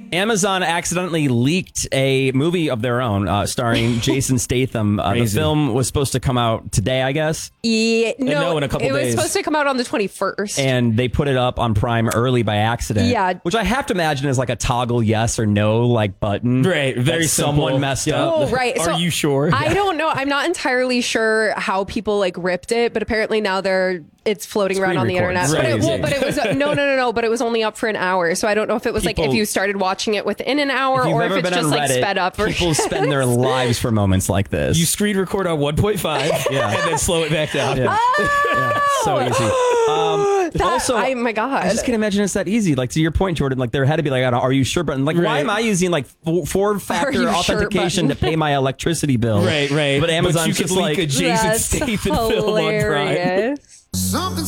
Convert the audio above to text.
Amazon accidentally leaked a movie of their own starring Jason Statham. The film was supposed to come out today, I guess. Yeah, no, in a couple days. It was supposed to come out on the 21st. And they put it up on Prime early by accident. Yeah. Which I have to imagine is like a toggle yes or no like button. Right. Very someone simple. messed Yeah. up. Oh, right. Are you sure? I don't know. I'm not entirely sure how people like ripped it, but apparently now it's floating around on the internet. Screen But it was no. But it was only up for an hour, so I don't know if it was like if you started watching it within an hour or if it's just like sped up. People spend their lives for moments like this. You screen record on 1.5 and then slow it back down. Yeah. Yeah, so easy. Also, oh my God. I just can't imagine it's that easy. Like to your point, Jordan, like there had to be like, are you sure button? Like, why am I using like four-factor authentication to pay my electricity bill? Right. But Amazon's you could just leak like a Jason Statham film on Prime. Something